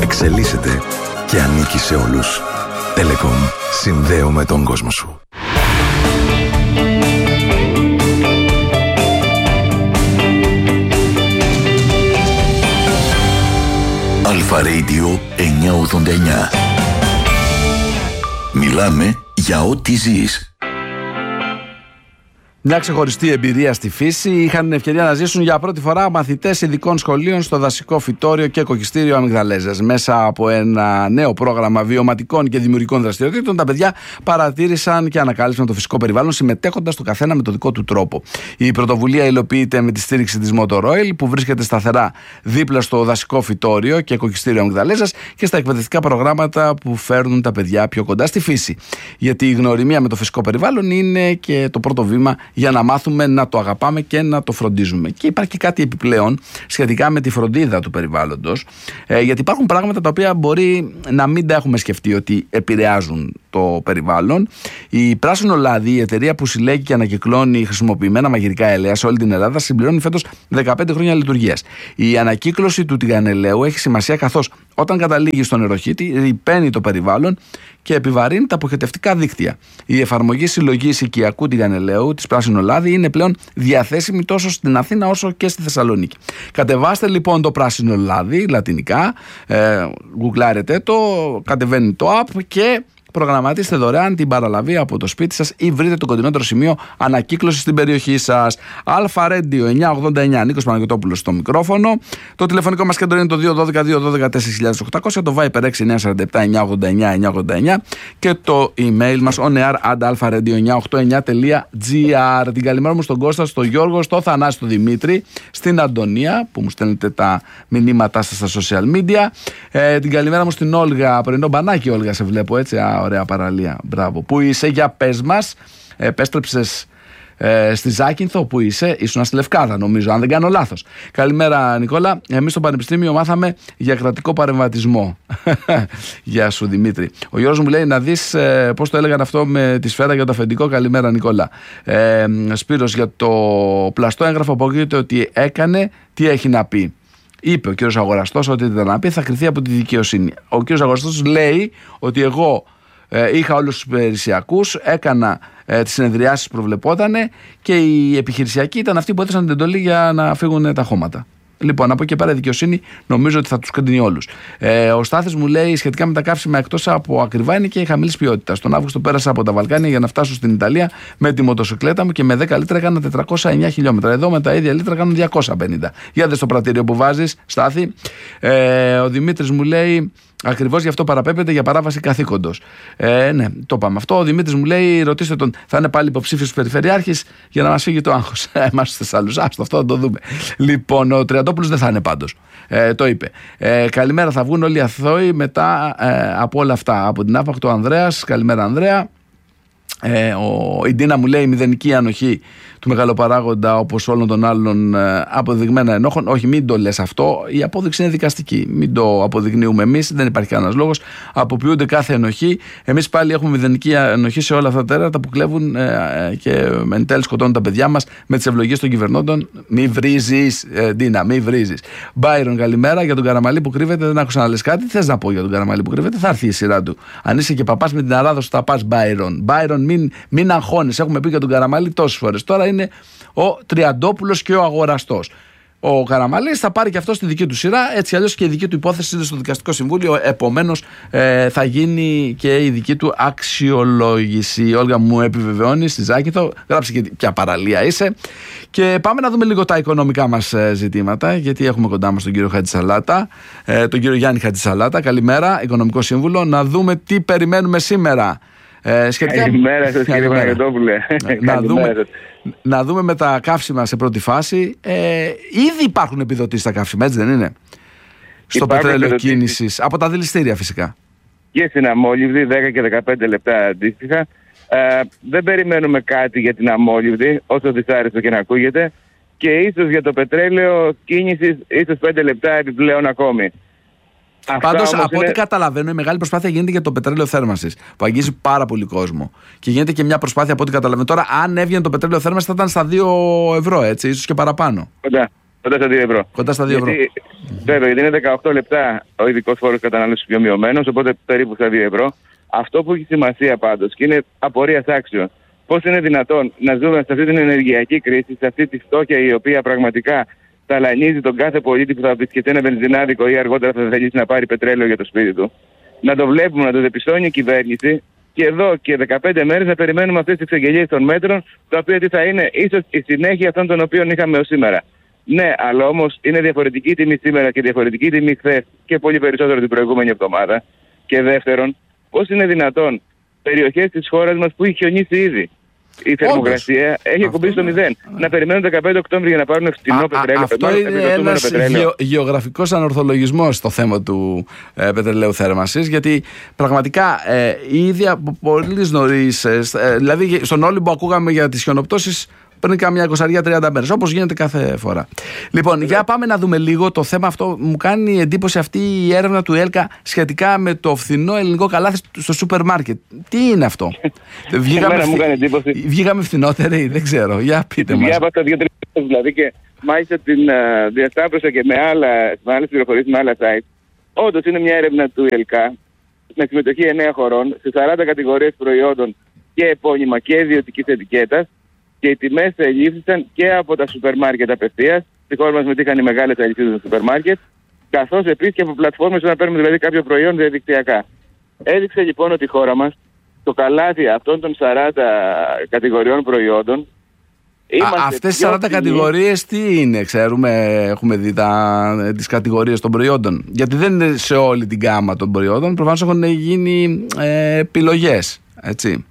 εξελίσσεται και ανήκει σε όλους. Telecom. Συνδέουμε τον κόσμο σου. Αλφα Radio 989. Μιλάμε για ό,τι ζεις. Μια ξεχωριστή εμπειρία στη φύση είχαν την ευκαιρία να ζήσουν για πρώτη φορά μαθητές ειδικών σχολείων στο Δασικό Φυτόριο και Κοκκιστήριο Αμυγδαλέζες. Μέσα από ένα νέο πρόγραμμα βιωματικών και δημιουργικών δραστηριοτήτων, τα παιδιά παρατήρησαν και ανακάλυψαν το φυσικό περιβάλλον, συμμετέχοντας το καθένα με το δικό του τρόπο. Η πρωτοβουλία υλοποιείται με τη στήριξη της Motor Oil, που βρίσκεται σταθερά δίπλα στο Δασικό Φυτόριο και Κοκκιστήριο Αμυγδαλέζες και στα εκπαιδευτικά προγράμματα που φέρνουν τα παιδιά πιο κοντά στη φύση. Γιατί η γνωριμία με το φυσικό περιβάλλον είναι και το πρώτο βήμα για να μάθουμε να το αγαπάμε και να το φροντίζουμε. Και υπάρχει και κάτι επιπλέον σχετικά με τη φροντίδα του περιβάλλοντος, γιατί υπάρχουν πράγματα τα οποία μπορεί να μην τα έχουμε σκεφτεί ότι επηρεάζουν το περιβάλλον. Η Πράσινο Λάδι, η εταιρεία που συλλέγει και ανακυκλώνει χρησιμοποιημένα μαγειρικά ελαία σε όλη την Ελλάδα, συμπληρώνει φέτος 15 χρόνια λειτουργίας. Η ανακύκλωση του τηγανελαίου έχει σημασία, καθώς όταν καταλήγει στον νεροχύτη ρυπαίνει το περιβάλλον και επιβαρύνει τα αποχετευτικά δίκτυα. Η εφαρμογή συλλογής οικιακού τηγανελαίου της Πράσινο Λάδι είναι πλέον διαθέσιμη τόσο στην Αθήνα όσο και στη Θεσσαλονίκη. Κατεβάστε λοιπόν το Πράσινο Λάδι, λατινικά, γκουγκλάρετε το, κατεβαίνει το app και προγραμματίστε δωρεάν την παραλαβή από το σπίτι σας ή βρείτε το κοντινότερο σημείο ανακύκλωσης στην περιοχή σας. Αλφα Radio 989, Νίκος Παναγιωτόπουλος στο μικρόφωνο. Το τηλεφωνικό μας κέντρο είναι το 212-212-4800, το Viper 6947-989-989 και το email μας onear@alfaradio989.gr. Την καλημέρα μου στον Κώστα, στον Γιώργο, στο Θανάση, στον Δημήτρη, στην Αντωνία που μου στέλνετε τα μηνύματά σας στα social media. Την καλημέρα μου στην Όλγα, πρωινό μπανάκι Όλγα, σε βλέπω έτσι. Ωραία παραλία, μπράβο. Πού είσαι, για πες μας. Επέστρεψες στη Ζάκυνθο, που είσαι, ήσουν στη Λευκάδα νομίζω, αν δεν κάνω λάθος. Καλημέρα Νικόλα, εμείς στο Πανεπιστήμιο μάθαμε για κρατικό παρεμβατισμό. Γεια σου Δημήτρη. Ο Γιώργος μου λέει να δεις πώς το έλεγαν αυτό με τη σφαίρα για το αφεντικό. Καλημέρα Νικόλα. Σπύρος, για το πλαστό έγγραφο αποκρίνεται ότι έκανε, τι έχει να πει. Είπε ο κύριος Αγοραστός ότι ήταν να πει, θα κριθεί από τη δικαιοσύνη. Ο κύριος Αγοραστός λέει ότι εγώ είχα όλους τους υπηρεσιακούς, έκανα τις συνεδριάσεις που προβλεπότανε και οι επιχειρησιακοί ήταν αυτοί που έδωσαν την εντολή για να φύγουν τα χώματα. Λοιπόν, από εκεί πέρα η δικαιοσύνη νομίζω ότι θα τους κρίνει όλους. Ο Στάθης μου λέει σχετικά με τα καύσιμα, εκτός από ακριβά είναι και χαμηλής ποιότητας. Τον Αύγουστο πέρασα από τα Βαλκάνια για να φτάσω στην Ιταλία με τη μοτοσυκλέτα μου και με 10 λίτρα έκανα 409 χιλιόμετρα. Εδώ με τα ίδια λίτρα κάνουν 250. Για δες το πρατήριο που βάζεις, Στάθη. Ο Δημήτρης μου λέει. Ακριβώς γι' αυτό παραπέμπεται για παράβαση καθήκοντος. Ναι, το είπαμε αυτό. Ο Δημήτρης μου λέει: ρωτήστε τον, θα είναι πάλι υποψήφιος περιφερειάρχης για να μας φύγει το άγχος. Εμάς στους Θεσσαλούς. Άστο, αυτό θα το δούμε. Λοιπόν, ο Τριαντόπουλος δεν θα είναι πάντως. Το είπε. Καλημέρα, θα βγουν όλοι οι αθώοι μετά από όλα αυτά. Από την Άφακτο ο Ανδρέας. Καλημέρα, Ανδρέα. Η Ντίνα μου λέει: μηδενική ανοχή του μεγαλοπαράγοντα όπως όλων των άλλων αποδειγμένα ενόχων. Όχι, μην το λες αυτό. Η απόδειξη είναι δικαστική. Μην το αποδεικνύουμε εμείς. Δεν υπάρχει κανένας λόγος. Αποποιούνται κάθε ενοχή. Εμείς πάλι έχουμε μηδενική ανοχή σε όλα αυτά τα τέρατα που κλέβουν και εν τέλει σκοτώνουν τα παιδιά μας με τις ευλογίες των κυβερνώντων. Μη βρίζεις, Ντίνα, μη βρίζεις. Μπάιρον, καλημέρα. Για τον Καραμαλή που κρύβεται, δεν άκουσα να λες κάτι. Τι θες να πω για τον Καραμαλή που κρύβεται? Θα έρθει η σειρά του. Αν είσαι και παπάς με την αράδα σου, θα πας Μπάιρον. Μπάιρον, μην αγχώνεις. Έχουμε πει για τον Καραμαλή τόσες φορές. Τώρα είναι ο Τριαντόπουλος και ο Αγοραστός. Ο Καραμαλής θα πάρει και αυτό στη δική του σειρά. Έτσι αλλιώς και η δική του υπόθεση είναι στο Δικαστικό Συμβούλιο. Επομένως θα γίνει και η δική του αξιολόγηση. Η Όλγα μου επιβεβαιώνει στη Ζάκυνθο. Γράψε και ποια παραλία είσαι. Και πάμε να δούμε λίγο τα οικονομικά μας ζητήματα. Γιατί έχουμε κοντά μας τον κύριο Χατζησαλάτα, τον κύριο Γιάννη Χατζησαλάτα. Καλημέρα, Οικονομικό Σύμβουλο. Να δούμε τι περιμένουμε σήμερα. Καλημέρα σας κύριε Παναγιωτόπουλε. Να δούμε με τα καύσιμα σε πρώτη φάση. Ήδη υπάρχουν επιδοτήσεις στα καύσιμα, έτσι δεν είναι? Στο πετρέλαιο κίνησης, από τα δηληστήρια φυσικά. Και στην αμόλυβδη 10 και 15 λεπτά αντίστοιχα. Δεν περιμένουμε κάτι για την αμόλυβδη, όσο δυσάρεστο και να ακούγεται. Και ίσως για το πετρέλαιο κίνησης, ίσως 5 λεπτά επιπλέον ακόμη. Πάντως, από ό,τι καταλαβαίνω, η μεγάλη προσπάθεια γίνεται για το πετρέλαιο θέρμανσης, που αγγίζει πάρα πολύ κόσμο. Και γίνεται και μια προσπάθεια, από ό,τι καταλαβαίνω. Τώρα, αν έβγαινε το πετρέλαιο θέρμανσης, θα ήταν στα 2 ευρώ, έτσι, ίσως και παραπάνω. Κοντά στα 2 ευρώ. Κοντά στα 2 ευρώ. Βέβαια, γιατί είναι 18 λεπτά ο ειδικός φόρος κατανάλωσης πιο μειωμένος, οπότε περίπου στα 2 ευρώ. Αυτό που έχει σημασία πάντως και είναι απορίας άξιο, πώς είναι δυνατόν να ζούμε σε αυτή την ενεργειακή κρίση, σε αυτή τη φτώχεια η οποία πραγματικά ταλανίζει τον κάθε πολίτη που θα βρίσκεται ένα βενζινάδικο ή αργότερα θα θελήσει να πάρει πετρέλαιο για το σπίτι του. Να το βλέπουμε, να το διαπιστώνει η κυβέρνηση και εδώ και 15 μέρες να περιμένουμε αυτές τις εξαγγελίες των μέτρων, τα οποία τι θα είναι ίσως η συνέχεια αυτών των οποίων είχαμε ως σήμερα. Ναι, αλλά όμως είναι διαφορετική τιμή σήμερα και διαφορετική τιμή χθες και πολύ περισσότερο την προηγούμενη εβδομάδα. Και δεύτερον, πώς είναι δυνατόν περιοχές της χώρας μας που έχει χιονίσει ήδη, η θερμοκρασία έχει εκπομπεί στο 0. Να περιμένουν 15 Οκτώβρη για να πάρουν φτηνό πετρέλαιο. Αυτό είναι ένας γεωγραφικός ανορθολογισμός στο θέμα του πετρελαίου θέρμανσης, γιατί πραγματικά ήδη από πολύ νωρίς, δηλαδή στον Όλυμπο ακούγαμε για τις χιονοπτώσεις πριν κάμια 20-30 μέρες, όπως γίνεται κάθε φορά. Λοιπόν, για πάμε να δούμε λίγο το θέμα αυτό. Μου κάνει εντύπωση αυτή η έρευνα του ΕΛΚΑ σχετικά με το φθηνό ελληνικό καλάθι στο σούπερ μάρκετ. Τι είναι αυτό? Βγήκαμε φθηνότεροι, δεν ξέρω. Για πείτε μας. Διάβασα 2-3 δηλαδή και μάλιστα την διασταύρωσα και με άλλες πληροφορίες, με άλλα site. Όντως είναι μια έρευνα του ΕΛΚΑ με συμμετοχή 9 χωρών σε 40 κατηγορίες προϊόντων και επώνυμα και ιδιωτικής ετικέτας. Και οι τιμές ελήφθησαν και από τα σούπερ μάρκετ απευθείας. Στη χώρα μας μετήχαν οι μεγάλες αλυσίδες των σούπερ μάρκετ, καθώς επίσης και από πλατφόρμες να παίρνουμε δηλαδή κάποιο προϊόν διαδικτυακά. Έδειξε λοιπόν ότι η χώρα μας, το καλάθι αυτών των 40 κατηγοριών προϊόντων. Αυτές οι 40 κατηγορίες τι είναι, ξέρουμε, έχουμε δει τις κατηγορίες των προϊόντων? Γιατί δεν είναι σε όλη την γάμα των προϊόντων, προφανώς έχουν γίνει επιλογές, έτσι.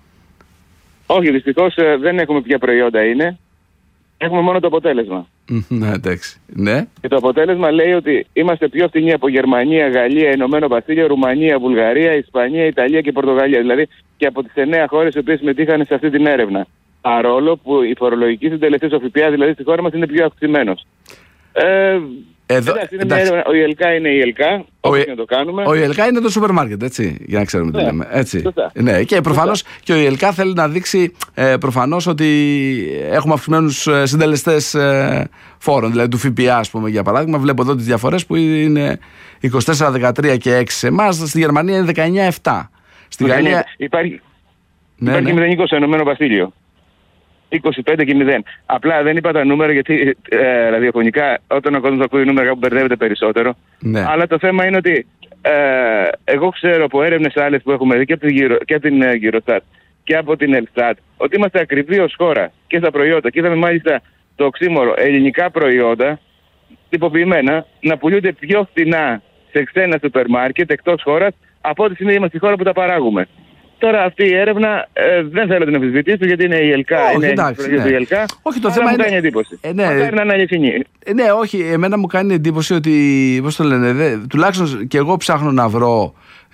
Όχι, δυστυχώς δεν έχουμε ποια προϊόντα είναι. Έχουμε μόνο το αποτέλεσμα. Εντάξει. Ναι. Και το αποτέλεσμα λέει ότι είμαστε πιο φθηνοί από Γερμανία, Γαλλία, Ηνωμένο Βασίλειο, Ρουμανία, Βουλγαρία, Ισπανία, Ιταλία και Πορτογαλία. Δηλαδή και από τις 9 χώρες οι οποίες συμμετείχαν σε αυτή την έρευνα. Παρόλο που η φορολογική συντελεστής, ο ΦΠΑ δηλαδή στη χώρα μας είναι πιο αυξημένος. Ο ΙΕΛΚΑ είναι η ΕΛΚΑ, όπως και να το κάνουμε. Ο ΙΕΛΚΑ είναι το σούπερ μάρκετ, έτσι, για να ξέρουμε τι λέμε. Έτσι. Ναι, και προφανώς και ο ΙΕΛΚΑ θέλει να δείξει προφανώς ότι έχουμε αυξημένους συντελεστές φόρων, δηλαδή του ΦΠΑ, ας πούμε, για παράδειγμα. Βλέπω εδώ τις διαφορές που είναι 24-13 και 6 σε εμάς, στη Γερμανία είναι 19-7. Στη Γαλλία υπάρχει μηδενικό στο Ηνωμένο Βασίλειο. 25 και 0. Απλά δεν είπα τα νούμερα γιατί ραδιοφωνικά όταν ο κόσμος ακούει νούμερα κάπου μπερδεύεται περισσότερο. Ναι. Αλλά το θέμα είναι ότι εγώ ξέρω από έρευνες άλλες που έχουμε δει και από την Eurostat και από την Elstat ότι είμαστε ακριβή ως χώρα και στα προϊόντα. Και είδαμε μάλιστα το οξύμορο ελληνικά προϊόντα τυποποιημένα να πουλούνται πιο φθηνά σε ξένα σούπερ μάρκετ εκτός χώρας από ό,τι σημαίνει είμαστε η χώρα που τα παράγουμε. Τώρα αυτή η έρευνα δεν θέλω να την αμφισβητήσω γιατί είναι η ΕΛΚΑ. Η ΕΛΚΑ. Όχι, το θέμα μου κάνει εντύπωση. Ναι, να είναι αληθινή. Ναι, όχι, εμένα μου κάνει εντύπωση ότι, πώς το λένε, τουλάχιστον και εγώ ψάχνω να βρω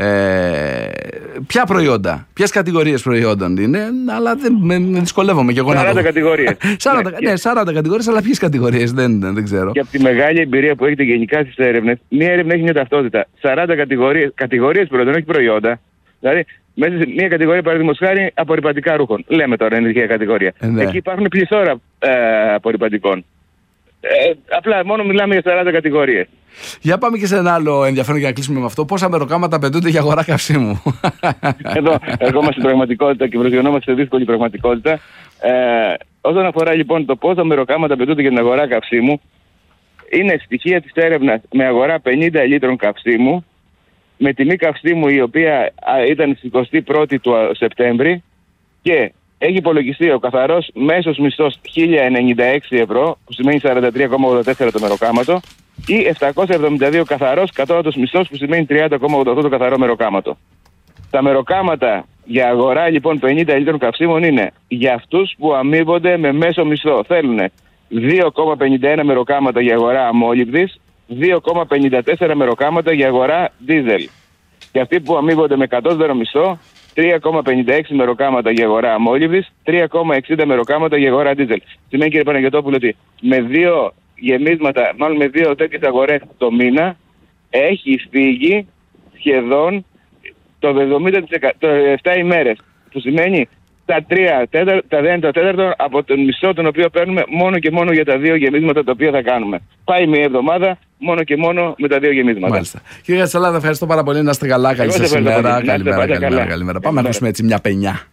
ποια προϊόντα, ποιες κατηγορίες προϊόντων είναι, αλλά με δυσκολεύομαι και εγώ να δω. 40 κατηγορίες. 40 κατηγορίες, αλλά ποιες κατηγορίες, δεν ξέρω. Και από τη μεγάλη εμπειρία που έχετε γενικά στις έρευνες, μία έρευνα έχει μια ταυτότητα. 40 κατηγορίες προϊόντων, όχι προϊόντα. Δηλαδή, μέσα σε μια κατηγορία, παραδείγματος χάρη, απορρυπαντικά ρούχων. Λέμε τώρα, ενεργειακή κατηγορία. Ναι. Εκεί υπάρχουν πληθώρα απορρυπαντικών. Απλά μόνο μιλάμε για 40 κατηγορίες. Για πάμε και σε ένα άλλο ενδιαφέρον για να κλείσουμε με αυτό. Πόσα μεροκάματα απαιτούνται για αγορά καυσίμου? Εδώ ερχόμαστε στην πραγματικότητα και προσγειωνόμαστε σε δύσκολη πραγματικότητα. Όσον αφορά λοιπόν το πόσα μεροκάματα απαιτούνται για την αγορά καυσίμου, είναι στοιχεία της έρευνας με αγορά 50 λίτρων καυσίμου, με τιμή καυσίμου η οποία ήταν στις 21η του Σεπτέμβρη και έχει υπολογιστεί ο καθαρός μέσος μισθός 1.096 ευρώ, που σημαίνει 43,84 το μεροκάματο, ή 772 καθαρός κατώτατος μισθός, που σημαίνει 30,88 το καθαρό μεροκάματο. Τα μεροκάματα για αγορά λοιπόν 50 λίτρων καυσίμων είναι για αυτούς που αμείβονται με μέσο μισθό. Θέλουν 2,51 μεροκάματα για αγορά αμόλυβδης, 2,54 μεροκάματα για αγορά δίζελ. Και αυτοί που αμείβονται με κατώτερο μισθό, 3,56 μεροκάματα για αγορά αμόλυβδης, 3,60 μεροκάματα για αγορά δίζελ. Σημαίνει, κύριε Παναγιωτόπουλο, ότι με 2 γεμίσματα, μάλλον με 2 τέτοιες αγορές το μήνα, έχει φύγει σχεδόν το 70%, το 7 ημέρες. Που σημαίνει τα 3 τα δέντα τέταρτο από τον μισθό τον οποίο παίρνουμε μόνο και μόνο για τα 2 γεμίσματα τα οποία θα κάνουμε. Πάει μια εβδομάδα μόνο και μόνο με τα 2 γεμίσματα. Μάλιστα. Κύριε Κατσαλάδα, ευχαριστώ πάρα πολύ. Να είστε καλά. Καλή σας ημέρα. Καλημέρα. Πάμε να ακούσουμε έτσι μια πενιά.